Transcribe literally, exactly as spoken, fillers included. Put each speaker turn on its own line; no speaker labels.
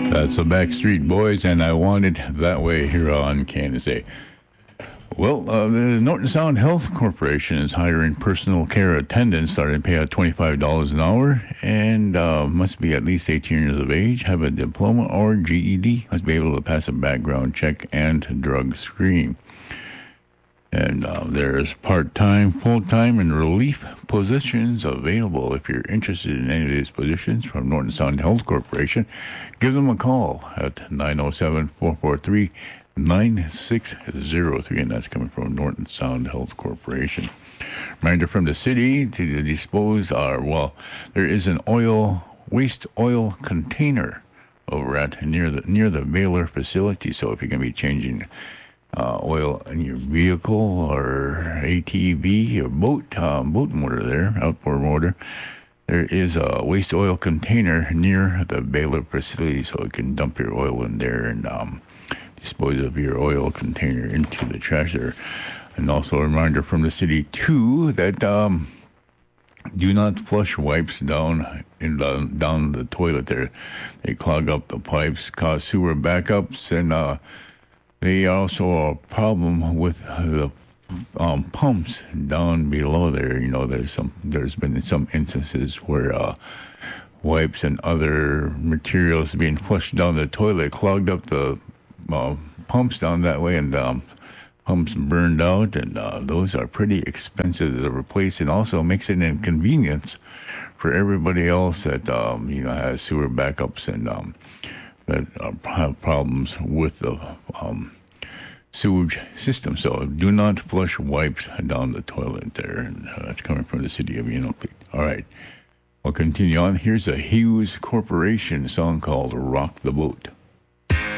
That's the Backstreet Boys, and I Want It That Way here on Kansas A. Well, uh, the Norton Sound Health Corporation is hiring personal care attendants starting to pay out twenty-five dollars an hour and uh, must be at least eighteen years of age, have a diploma or G E D, must be able to pass a background check and drug screen. And uh, there's part-time, full-time, and relief positions available. If you're interested in any of these positions from Norton Sound Health Corporation, give them a call at nine oh seven, four four three, nine six zero three, and that's coming from Norton Sound Health Corporation. Reminder from the city to dispose our, well, there is an oil, waste oil container over at near the near the Baylor facility, so if you're going to be changing Uh, oil in your vehicle or A T V or boat, um, boat motor there, outboard motor, there is a waste oil container near the Baylor facility, so you can dump your oil in there and um, dispose of your oil container into the trash there. And also a reminder from the city, too, that um, do not flush wipes down in the, down the toilet there. They clog up the pipes, cause sewer backups, and uh, They also are a problem with the um, pumps down below there. You know, there's some. There's been some instances where uh, wipes and other materials being flushed down the toilet clogged up the uh, pumps down that way, and um, pumps burned out. And uh, those are pretty expensive to replace, and also makes it an inconvenience for everybody else that um, you know has sewer backups and um, that uh, have problems with the um, sewage system. So do not flush wipes down the toilet there. And uh, that's coming from the city of Unalakleet. All right. We'll continue on. Here's a Hughes Corporation song called Rock the Boat.